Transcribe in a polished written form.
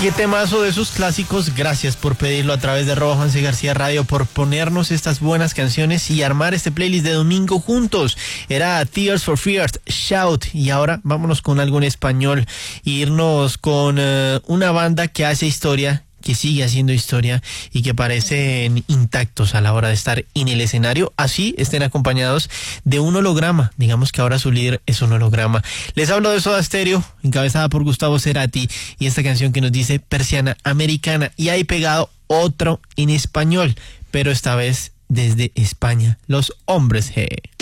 Qué temazo de sus clásicos. Gracias por pedirlo a través de @Juanse García Radio, por ponernos estas buenas canciones y armar este playlist de domingo juntos. Era Tears for Fears, Shout. Y ahora vámonos con algo en español. Irnos con una banda que hace historia, que sigue haciendo historia y que parecen intactos a la hora de estar en el escenario, así estén acompañados de un holograma. Digamos que ahora su líder es un holograma. Les hablo de Soda Stereo, encabezada por Gustavo Cerati, y esta canción que nos dice Persiana Americana, y ahí pegado otro en español, pero esta vez desde España, Los Hombres G.